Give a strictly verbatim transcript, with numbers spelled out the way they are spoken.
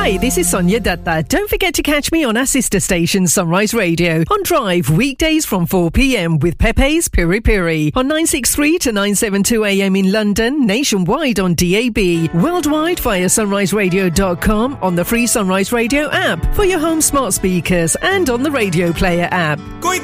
Hi, this is Sonia Datta. Don't forget to catch me on our sister station Sunrise Radio on Drive weekdays from four p.m. with Pepe's Piri Piri on nine sixty-three to nine seventy-two a.m. in London, nationwide on D A B, worldwide via sunrise radio dot com, on the free Sunrise Radio app for your home smart speakers and on the Radio Player app. कोई